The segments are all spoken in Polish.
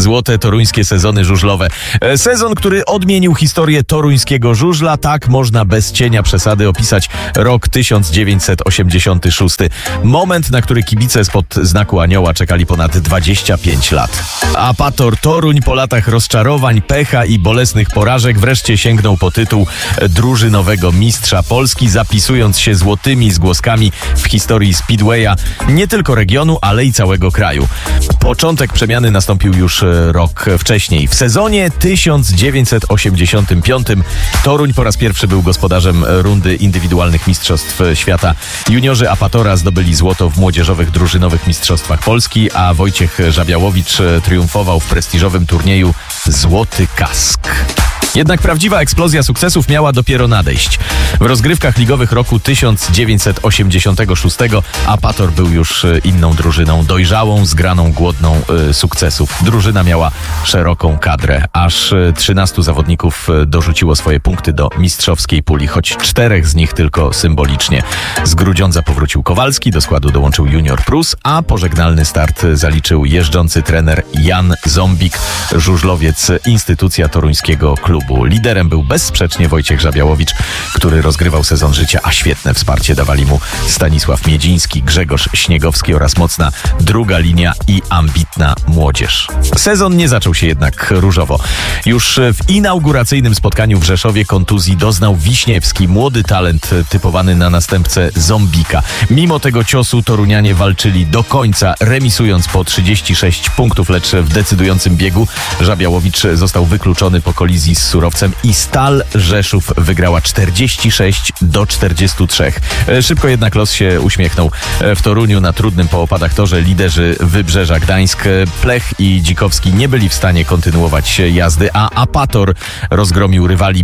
złote toruńskie sezony żużlowe. Sezon, który odmienił historię toruńskiego żużla. Tak można bez cienia przesady opisać rok 1986. Moment, na który kibice spod znaku anioła czekali ponad 25 lat. Apator Toruń po latach rozczarowań, pecha i bolesnych porażek wreszcie sięgnął po tytuł drużynowego mistrza Polski, zapisując się złotymi zgłoskami w historii Speedwaya nie tylko regionu, ale i całego kraju. Początek przemiany nastąpił już rok wcześniej. W sezonie 1985 Toruń po raz pierwszy był gospodarzem rundy indywidualnych mistrzostw świata. Juniorzy Apatora zdobyli złoto w młodzieżowych drużynowych mistrzostwach Polski, a Wojciech Żabiałowicz triumfował w prestiżowym turnieju Złoty Kask. Jednak prawdziwa eksplozja sukcesów miała dopiero nadejść. W rozgrywkach ligowych roku 1986 Apator był już inną drużyną, dojrzałą, zgraną, głodną sukcesów. Drużyna miała szeroką kadrę. Aż 13 zawodników dorzuciło swoje punkty do mistrzowskiej puli, choć 4 z nich tylko symbolicznie. Z Grudziądza powrócił Kowalski, do składu dołączył Junior Prus, a pożegnalny start zaliczył jeżdżący trener Jan Zombik, żużlowiec, instytucja toruńskiego klubu. Liderem był bezsprzecznie Wojciech Żabiałowicz, który rozgrywał sezon życia, a świetne wsparcie dawali mu Stanisław Miedziński, Grzegorz Śniegowski oraz mocna druga linia i ambitna młodzież. Sezon nie zaczął się jednak różowo. Już w inauguracyjnym spotkaniu w Rzeszowie kontuzji doznał Wiśniewski, młody talent typowany na następcę Zombika. Mimo tego ciosu torunianie walczyli do końca, remisując po 36 punktów, lecz w decydującym biegu Żabiałowicz został wykluczony po kolizji z Surowcem i Stal Rzeszów wygrała 46-43. Szybko jednak los się uśmiechnął. W Toruniu na trudnym po opadach torze liderzy Wybrzeża Gdańsk, Plech i Dzikowski nie byli w stanie kontynuować jazdy, a Apator rozgromił rywali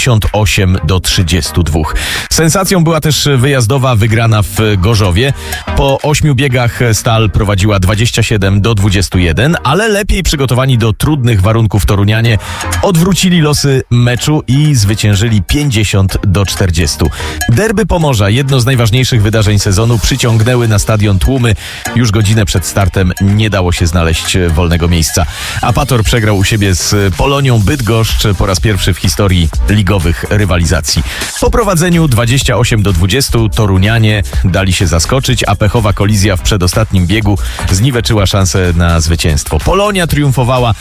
58-32. Sensacją była też wyjazdowa wygrana w Gorzowie. Po 8 biegach Stal prowadziła 27-21, ale lepiej przygotowani do trudnych warunków torunianie odwrócili losy meczu i zwyciężyli 50-40. Derby Pomorza, jedno z najważniejszych wydarzeń sezonu, przyciągnęły na stadion tłumy. Już godzinę przed startem nie dało się znaleźć wolnego miejsca. Apator przegrał u siebie z Polonią Bydgoszcz po raz pierwszy w historii ligowych rywalizacji. Po prowadzeniu 28-20 torunianie dali się zaskoczyć, a pechowa kolizja w przedostatnim biegu zniweczyła szansę na zwycięstwo. Polonia triumfowała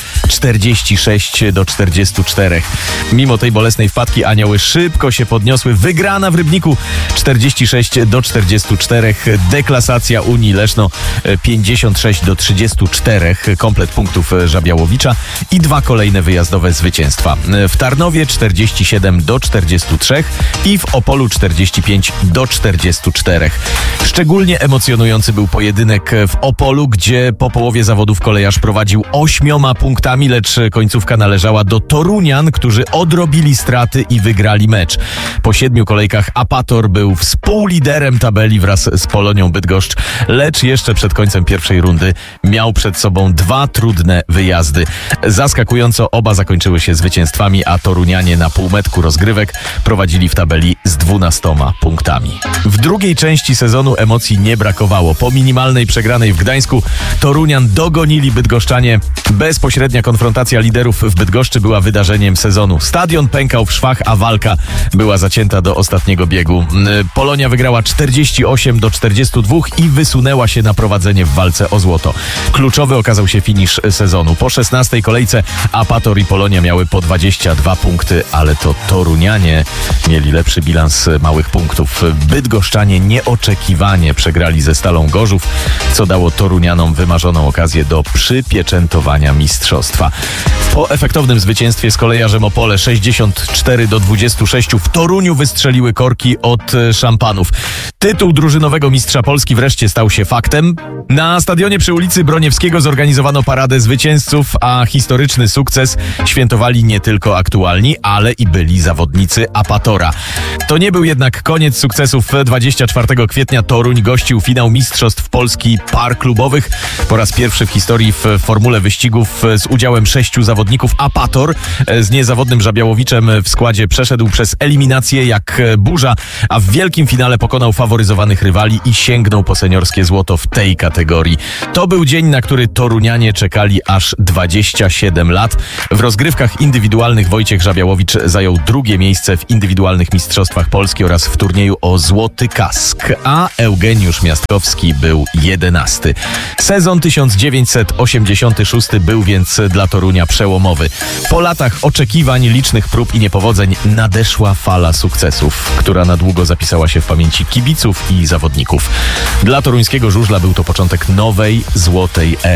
46-44. Mimo tej bolesnej wpadki anioły szybko się podniosły. Wygrana w Rybniku 46-44. Deklasacja Unii Leszno 56-34. Komplet punktów Żabiałowicza i 2 kolejne wyjazdowe zwycięstwa. W Tarnowie 47-43 i w Opolu 45-44. Szczególnie emocjonujący był pojedynek w Opolu, gdzie po połowie zawodów kolejarz prowadził 8 punktami, lecz końcówka należała do Torunian, którzy odrobili straty i wygrali mecz. Po 7 kolejkach Apator był współliderem tabeli wraz z Polonią Bydgoszcz, lecz jeszcze przed końcem pierwszej rundy miał przed sobą 2 trudne wyjazdy. Zaskakująco oba zakończyły się zwycięstwami, a torunianie na półmetku rozgrywek prowadzili w tabeli z 12 punktami. W drugiej części sezonu emocji nie brakowało. Po minimalnej przegranej w Gdańsku Torunian dogonili bydgoszczanie. Bezpośrednia konfrontacja liderów w Bydgoszczy była wydarzeniem sezonu. Stadion pękał w szwach, a walka była zacięta do ostatniego biegu. Polonia wygrała 48-42 i wysunęła się na prowadzenie w walce o złoto. Kluczowy okazał się finisz sezonu. Po 16 kolejce Apator i Polonia miały po 22 punkty, ale to torunianie mieli lepszy bilans małych punktów. Bydgoszczanie nieoczekiwanie przegrali ze Stalą Gorzów, co dało torunianom wymarzoną okazję do przypieczętowania mistrzostwa. Po efektownym zwycięstwie z kolejarzem Opole 64-26 w Toruniu wystrzeliły korki od szampanów. Tytuł drużynowego mistrza Polski wreszcie stał się faktem. Na stadionie przy ulicy Broniewskiego zorganizowano paradę zwycięzców, a historyczny sukces świętowali nie tylko aktualni, ale i byli zawodnicy Apatora. To nie był jednak koniec sukcesów. 24 kwietnia Toruń gościł finał Mistrzostw Polski par klubowych. Po raz pierwszy w historii w formule wyścigów z udziałem 6 zawodników Apator z niezawodnym Żabiałowiczem w składzie przeszedł przez eliminację jak burza, a w wielkim finale pokonał faworyzowanych rywali i sięgnął po seniorskie złoto w tej kategorii. To był dzień, na który torunianie czekali aż 27 lat. W rozgrywkach indywidualnych Wojciech Żabiałowicz zajął drugie miejsce w indywidualnych mistrzostwach Polski oraz w turnieju o złoty kask, a Eugeniusz Miastkowski był 11. Sezon 1986 był więc dla Torunia przełomowy. Po latach oczekiwań, licznych prób i niepowodzeń nadeszła fala sukcesów, która na długo zapisała się w pamięci kibiców i zawodników. Dla toruńskiego żużla był to początek nowej, złotej ery.